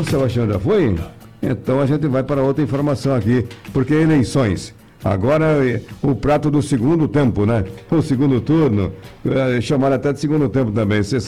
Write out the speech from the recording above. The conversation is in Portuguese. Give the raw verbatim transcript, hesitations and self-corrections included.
Sebastião já foi? Então a gente vai para outra informação aqui, porque eleições. Agora o prato do segundo tempo, né? O segundo turno, chamaram até de segundo tempo também. Você